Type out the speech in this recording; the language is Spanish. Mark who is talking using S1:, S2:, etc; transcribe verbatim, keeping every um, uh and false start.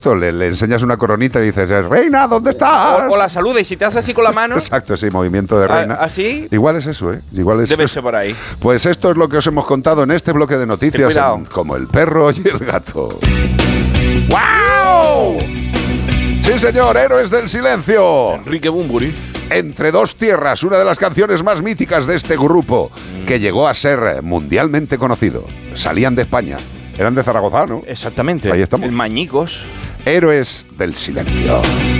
S1: Le, le enseñas una coronita y dices, reina, ¿dónde estás?
S2: O, o la saluda y si te haces así con la mano.
S1: Exacto, sí, movimiento de reina.
S2: ¿Así?
S1: Igual es eso, ¿eh? Igual es
S2: Debe
S1: eso.
S2: ser por ahí.
S1: Pues esto es lo que os hemos contado en este bloque de noticias, en, como el perro y el gato. ¡Wow! Sí, señor, Héroes del Silencio.
S2: Enrique Bunbury.
S1: Entre dos tierras, una de las canciones más míticas de este grupo, que llegó a ser mundialmente conocido. Salían de España. Eran de Zaragoza, ¿no?
S2: Exactamente.
S1: Ahí estamos.
S2: El Mañicos.
S1: Héroes del Silencio.